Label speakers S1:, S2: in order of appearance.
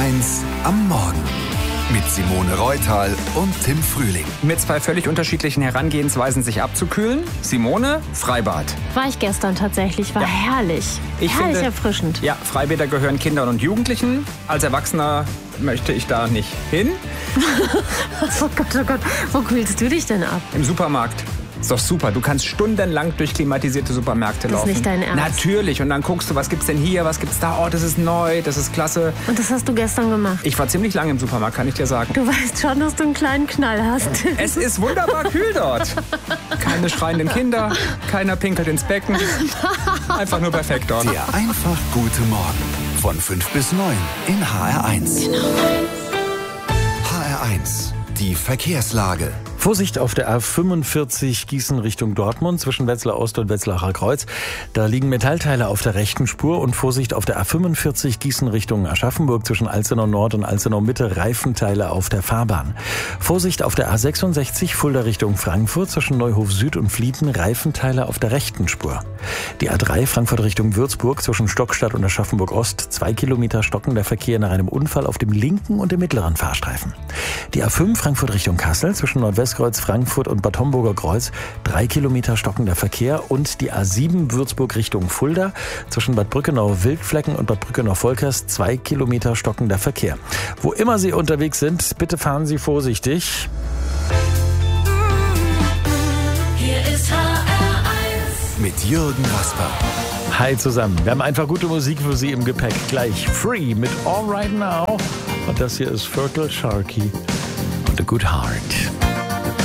S1: HR1 am Morgen. Mit Simone Reutal und Tim Frühling.
S2: Mit zwei völlig unterschiedlichen Herangehensweisen, sich abzukühlen. Simone, Freibad.
S3: War ich gestern tatsächlich, war herrlich. Herrlich erfrischend.
S2: Ja, Freibäder gehören Kindern und Jugendlichen. Als Erwachsener möchte ich da nicht hin.
S3: Oh Gott, wo kühlst du dich denn ab?
S2: Im Supermarkt. Ist doch super. Du kannst stundenlang durch klimatisierte Supermärkte laufen.
S3: Das ist nicht dein Ernst?
S2: Natürlich. Und dann guckst du, was gibt's denn hier, was gibt's da? Oh, das ist neu, das ist klasse.
S3: Und das hast du gestern gemacht?
S2: Ich war ziemlich lange im Supermarkt, kann ich dir sagen.
S3: Du weißt schon, dass du einen kleinen Knall hast.
S2: Es ist wunderbar kühl dort. Keine schreienden Kinder, keiner pinkelt ins Becken. Einfach nur perfekt dort.
S1: Der einfach gute Morgen. Von 5 bis 9 in HR1.
S3: Genau.
S1: HR1, die Verkehrslage.
S4: Vorsicht auf der A45 Gießen Richtung Dortmund zwischen Wetzlar Ost und Wetzlarer Kreuz. Da liegen Metallteile auf der rechten Spur. Und Vorsicht auf der A45 Gießen Richtung Aschaffenburg zwischen Alzenau Nord und Alzenau Mitte, Reifenteile auf der Fahrbahn. Vorsicht auf der A66 Fulda Richtung Frankfurt zwischen Neuhof Süd und Flieten, Reifenteile auf der rechten Spur. Die A3 Frankfurt Richtung Würzburg zwischen Stockstadt und Aschaffenburg Ost, 2 Kilometer stockender Verkehr nach einem Unfall auf dem linken und dem mittleren Fahrstreifen. Die A5 Frankfurt Richtung Kassel zwischen Nordwestkreuz Frankfurt und Bad Homburger Kreuz, 3 Kilometer stockender Verkehr. Und die A7 Würzburg Richtung Fulda zwischen Bad Brückenau-Wildflecken und Bad Brückenau-Volkers, 2 Kilometer stockender Verkehr. Wo immer Sie unterwegs sind, bitte fahren Sie vorsichtig.
S5: Hier ist HR1
S1: Mit Jürgen Rasper.
S4: Hi zusammen. Wir haben einfach gute Musik für Sie im Gepäck. Gleich Free mit All Right Now. Und das hier ist Fertile Sharky und A Good Heart.